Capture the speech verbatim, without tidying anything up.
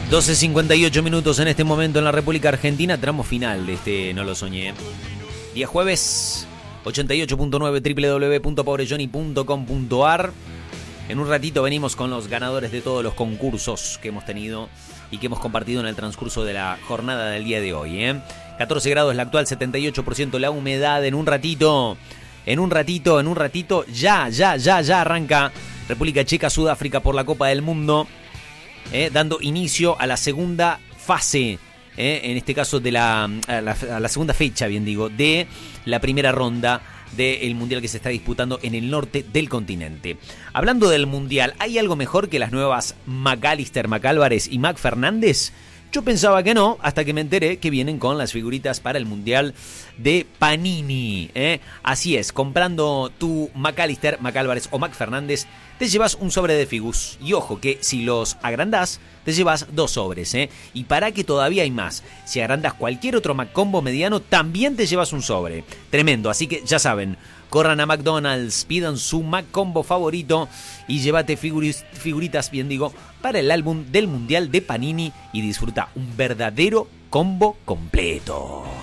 doce cincuenta y ocho minutos en este momento en la República Argentina, tramo final de este No Lo Soñé. Día jueves, ochenta y ocho punto nueve, doble u doble u doble u punto pobre johnny punto com punto a r. En un ratito venimos con los ganadores de todos los concursos que hemos tenido y que hemos compartido en el transcurso de la jornada del día de hoy, ¿eh? catorce grados la actual, setenta y ocho por ciento la humedad. En un ratito, en un ratito, en un ratito, ya, ya, ya, ya arranca República Checa, Sudáfrica por la Copa del Mundo, eh, dando inicio a la segunda fase, eh, en este caso de la a, la, a la segunda fecha, bien digo, de la primera ronda del Mundial que se está disputando en el norte del continente. Hablando del Mundial, ¿hay algo mejor que las nuevas McAllister, McAlvarez y Mac Fernández? Yo pensaba que no, hasta que me enteré que vienen con las figuritas para el Mundial de Panini, ¿eh? Así es, comprando tu McAllister, McAlvarez o Mac Fernández, te llevas un sobre de figus. Y ojo que si los agrandás, te llevas dos sobres, ¿eh? Y para que todavía hay más, si agrandás cualquier otro McCombo mediano, también te llevas un sobre. Tremendo, así que ya saben, corran a McDonald's, pidan su McCombo favorito y llévate figuris, figuritas, bien digo, para el álbum del Mundial de Panini y disfruta un verdadero combo completo.